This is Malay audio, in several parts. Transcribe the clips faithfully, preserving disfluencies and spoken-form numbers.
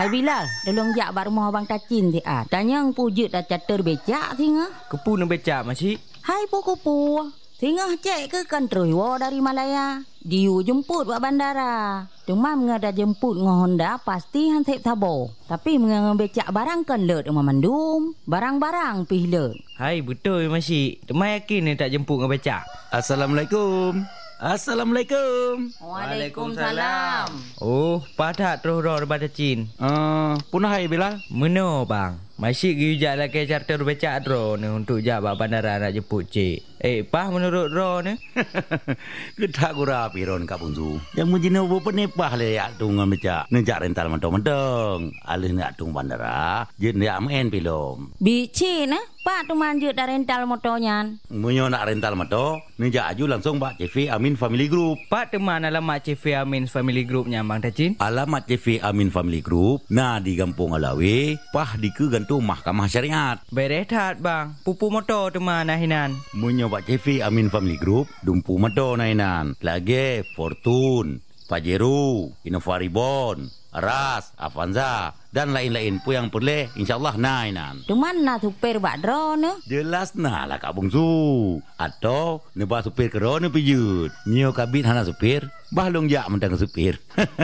Hai Bilal, tolong jak bak rumah abang Tacin ti ah. Tanya pujut dah catur becak tinga. Kepu nak becak masih? Hai puku-pu. Tinga cek ke kan terus wa dari Malaya. Diu jemput buat bandara. Cuma menga dah jemput ngah Honda pasti han sep sabo. Tapi menga becak barang kan leut rumah mandum. Barang-barang pih leut. Hai betul masih. Temai yakin ni tak jemput ngah becak. Assalamualaikum. Assalamualaikum. Waalaikumsalam. Oh, padat terus roh daripada Cin. Uh, punah hai Bilal. Meno bang. Masih gijak lagi charter becak drone untuk jak bak bandara nak jemput cik. Eh, pah menurut drone ni? Kita gura piron kap unzu. Yang menjina bu penepah le yak tung becak. Nejak rental mentong-mentong. Alih nak tung bandara, jet nak main pilom. Bici nah, pak tu manjut dah rental motornya. Munyo nak rental motor, nejak aju langsung bak C V Amin Family Group. Pak teman alamat C V Amin Family Groupnya Bang Tacin? Alamat C V Amin Family Group, nah di Kampung Alawi, pah di ke gantung Mahkamah Syariat. Berehat bang, pupu motor teman nahinan. Munyo bak C V Amin Family Group, dumpu motor nahinan. Lagi Fortune, Pajero, Innova Reborn, Aras, Avanza dan lain-lain pun yang boleh insyaallah nainan. Tu mana supir bak drone? Jelas nah lah Kak Bungsu. Atau nebah supir kerana pijut. Nyo kabit hana supir, bah long jak mentang supir.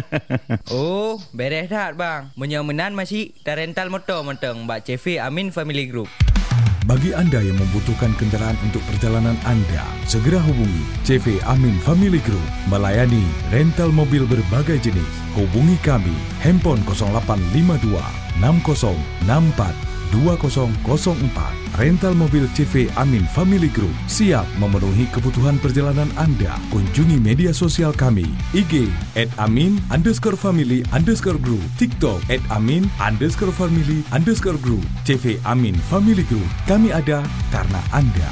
Oh, beres dah bang. Menyomenan masih dah rental motor mentang bak C V Amin Family Group. Bagi anda yang membutuhkan kenderaan untuk perjalanan anda, segera hubungi C V Amin Family Group melayani rental mobil berbagai jenis. Hubungi kami handphone kosong lapan lima dua enam kosong enam empat dua kosong kosong empat. Rental mobil C V Amin Family Group siap memenuhi kebutuhan perjalanan anda. Kunjungi media sosial kami I G at amin underscore family underscore group, TikTok at amin underscore family underscore group. C V Amin Family Group, kami ada karena anda.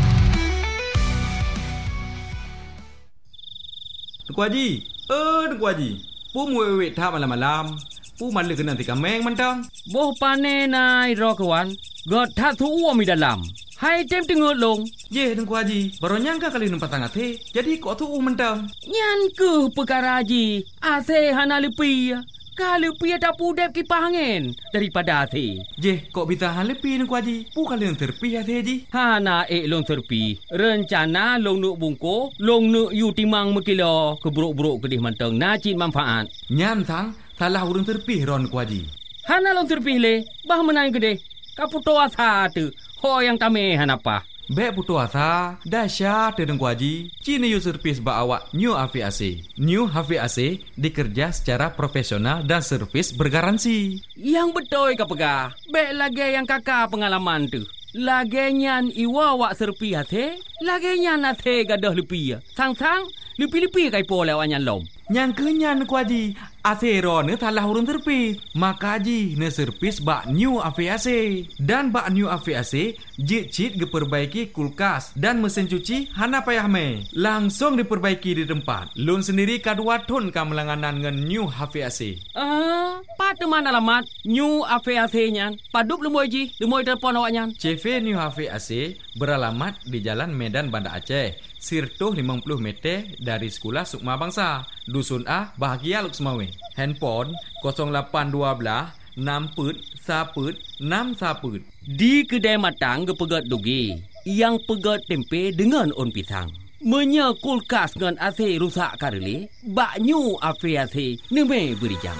Tuku Haji, eh Tuku Haji, pu muwek tak malam-malam. Pu malu kena tika meng mentang. Boh pane nai ro kawan. God tak tu uam di dalam. Hai tem tengok long. Ye Tuku Haji, baru nyangka kali nampak sangat he. Jadi kok tu um mentang. Nyan ke perkara Haji. Ase hana lepi. Kalau pi tak pudep kipas angin daripada ase. Je, kok bisa han lepi Tuku Haji. Pu kali yang terpi ase Haji. Hana ek long terpi. Rencana long nuk bungko, long nuk yu timang mekilo keburuk-buruk kedih mentang najin manfaat. Nyan sang salah urang terpi ron Tuku Haji. Hana long terpi le, bah menang gede. Kaputo asa tu. Ho yang tame hanapa. Bek putu asa, dahsyat Tuku Haji. Cina yu servis ba awak New H V A C. New H V A C dikerja secara profesional dan servis bergaransi. Yang betul ka pegah. Bek lagi yang kakak pengalaman tu. Lagi nyan iwa wak serpi hati. Lagi nyan hati gadah lepi. Sang-sang lepi-lepi kai po lewat nyan lom. Yang kenyan Tuku Haji. Asero ne salah urang terpis. Maka Haji ne servis bak New H V A C. Dan bak New H V A C jit-jit diperbaiki kulkas dan mesin cuci hana payah me. Langsung diperbaiki di tempat. Lun sendiri kadua ton ka melanganan ngan New H V A C. Ah, pat mana alamat New H V A C nyan? Padup lemoy Ji, lemoy telefon awak nyan. C V New H V A C beralamat di Jalan Medan Banda Aceh. Sirtuh lima puluh meter dari Sekolah Sukma Bangsa. Dusun A, Bahagia Luksmawe. Handphone kosong lapan dua belas enam put saput enam saput. Di kedai matang ke pegat dugi. Yang pegat tempe dengan on pisang. Menya kulkas dengan A C rusak kareli. Bak New H V A C neme beri jam.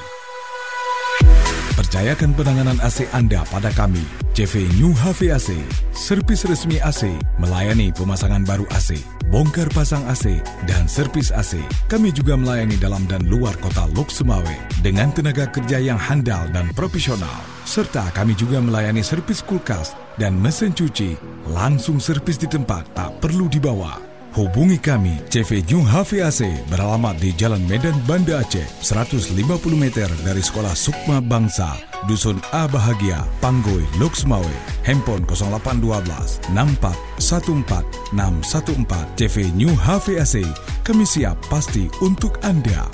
Percayakan penanganan A C anda pada kami. C V New H V A C, servis resmi A C, melayani pemasangan baru A C, bongkar pasang A C dan servis A C. Kami juga melayani dalam dan luar kota Lok Sumawe dengan tenaga kerja yang handal dan profesional. Serta kami juga melayani servis kulkas dan mesin cuci. Langsung servis di tempat, tak perlu dibawa. Hubungi kami. C V New H V A C beralamat di Jalan Medan Banda Aceh, seratus lima puluh meter dari Sekolah Sukma Bangsa, Dusun A Bahagia, Panggoi, Lok Sumawe. Handphone kosong lapan dua belas enam empat satu empat enam satu empat. C V New H V A C, kami siap pasti untuk anda.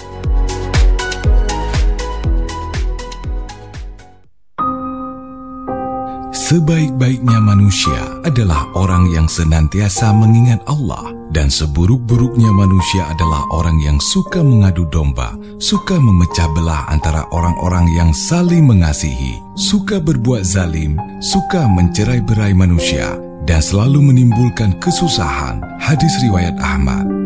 Sebaik-baiknya manusia adalah orang yang senantiasa mengingat Allah, dan seburuk-buruknya manusia adalah orang yang suka mengadu domba, suka memecah belah antara orang-orang yang saling mengasihi, suka berbuat zalim, suka mencerai-berai manusia, dan selalu menimbulkan kesusahan. Hadis riwayat Ahmad.